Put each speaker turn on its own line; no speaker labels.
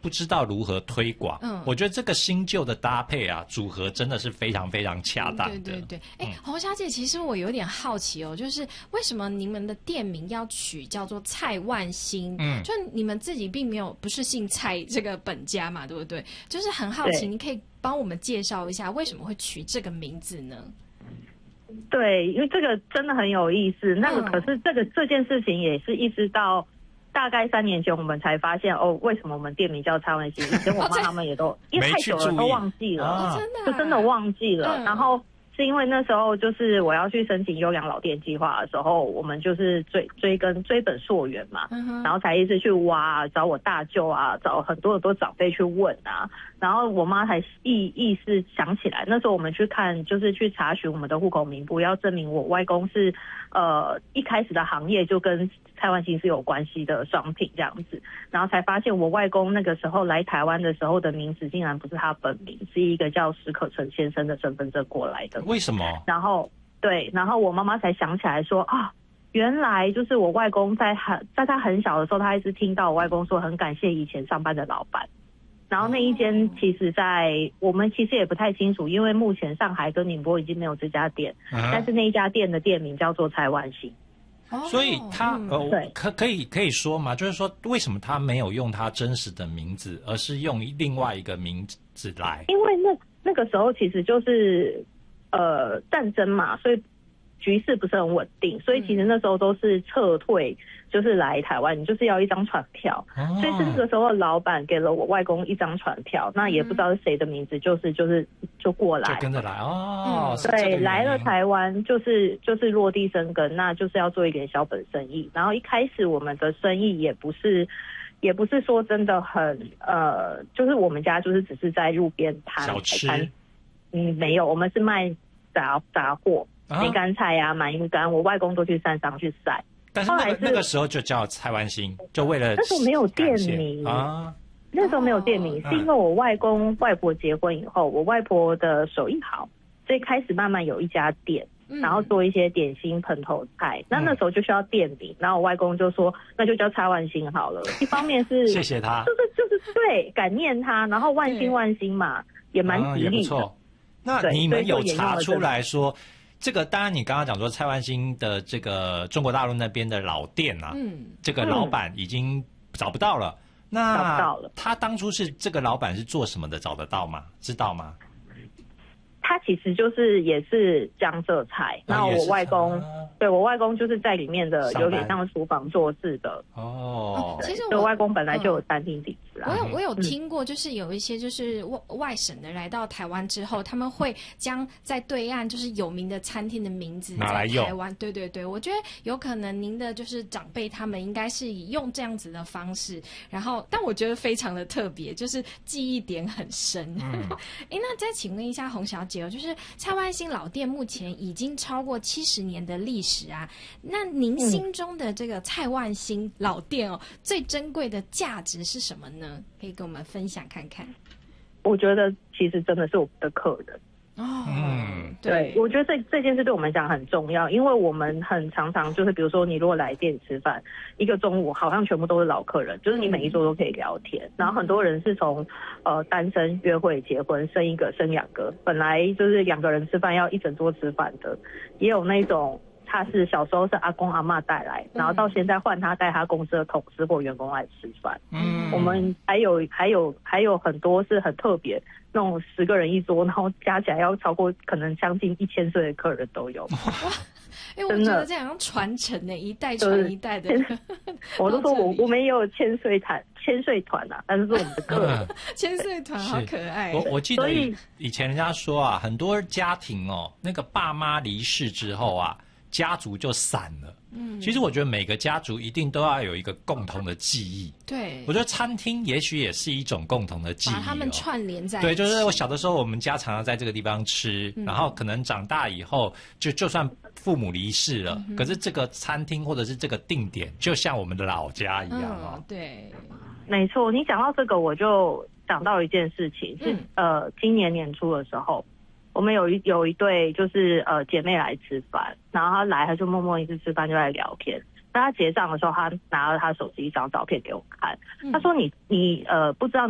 不知道如何推广。我觉得这个新旧的搭配啊，组合真的是非常非常恰当的。
对对对。洪小姐，其实我有点好奇哦，就是为什么你们的店名要取叫做蔡万兴？就你们自己并没有不是姓蔡这个本家嘛，对不对？就是很好奇，你可以帮我们介绍一下为什么会取这个名字呢？
对，因为这个真的很有意思。那个可是这件事情也是一直到大概3年前我们才发现为什么我们店名叫蔡万兴？以前我妈他们也都因为太久了都忘记了，就真的忘记了。然后是因为那时候就是我要去申请优良老店计划的时候，我们就是追本溯源嘛，然后才一直去挖，找我大舅啊，找很多长辈去问啊，然后我妈才意识想起来，那时候我们去看就是去查询我们的户口名簿，要证明我外公是一开始的行业就跟蔡万兴是有关系的商品这样子，然后才发现我外公那个时候来台湾的时候的名字竟然不是他本名，是一个叫史可成先生的身份证过来的。
为什么？
然后我妈妈才想起来说原来就是我外公在他很小的时候，他一直听到我外公说很感谢以前上班的老板。然后那一间其实我们其实也不太清楚，因为目前上海跟宁波已经没有这家店，但是那一家店的店名叫做蔡万兴。
所以他可以说嘛，就是说为什么他没有用他真实的名字，而是用另外一个名字来？
因为那个时候其实就是战争嘛，所以局势不是很稳定，所以其实那时候都是撤退，就是来台湾，你就是要一张船票。所以这个时候老板给了我外公一张船票，那也不知道是谁的名字，就过来，
就跟着来
对，来了台湾就是落地生根，那就是要做一点小本生意。然后一开始我们的生意也不是说真的很就是我们家就是只是在路边摊
小吃，
没有，我们是卖杂货。梅干菜啊，满鱼干，我外公都去山上去晒。
但是那个时候就叫蔡万兴，就为了
那时候没有店名啊，那时候没有店名，是因为我外公外婆结婚以后，我外婆的手艺好，所以开始慢慢有一家店，然后做一些点心、盆头菜。那时候就需要店名，然后我外公就说那就叫蔡万兴好了。一方面是
谢谢他，
就是对感念他，然后万兴嘛也蛮吉利的。
那你们有查出来说？这个当然，你刚刚讲说蔡万兴的这个中国大陆那边的老店啊，这个老板已经找不到了。那
找不到了。
他当初是这个老板是做什么的？找得到吗？知道吗？
他其实也是江浙菜，那我外公对我外公就是在里面的有点像厨房做事的
其实
我外公本来就有餐厅底子啦。
我有听过，就是有一些就是外省的来到台湾之后，他们会将在对岸就是有名的餐厅的名字在台湾。对对对，我觉得有可能您的就是长辈他们应该是用这样子的方式，然后但我觉得非常的特别，就是记忆点很深。那再请问一下洪小姐，就是蔡万兴老店目前已经超过70年的历史啊，那您心中的这个蔡万兴老店最珍贵的价值是什么呢？可以跟我们分享看看。
我觉得其实真的是我们的客人。对，我觉得这件事对我们讲很重要，因为我们很常就是比如说你如果来店吃饭，一个中午好像全部都是老客人，就是你每一桌都可以聊天，然后很多人是从单身约会结婚生一个生2个，本来就是2个人吃饭要一整桌吃饭的，也有那种他是小时候是阿公阿嬷带来，然后到现在换他带他公司的同事或员工来吃饭。我们还有很多是很特别，那种10个人一桌，然后加起来要超过可能将近1000岁的客人都有。
因为我觉得这样传承的一代传一代的。
我都说我们也有千岁团啊，但是是我们的客人。
千岁团好可爱。
我记得以前人家说啊，很多家庭那个爸妈离世之后啊，家族就散了。其实我觉得每个家族一定都要有一个共同的记忆。对，我觉得餐厅也许也是一种共同的记忆，
把他们串联在一起。
对，就是我小的时候，我们家常常在这个地方吃，然后可能长大以后，就算父母离世了，可是这个餐厅或者是这个定点，就像我们的老家一样
对，
没错。你讲到这个，我就想到一件事情，是今年年初的时候。我们有一对就是姐妹来吃饭，然后她来，她就默默一直吃饭就在聊天。那她结账的时候，她拿了她手机一张照片给我看，她说你不知道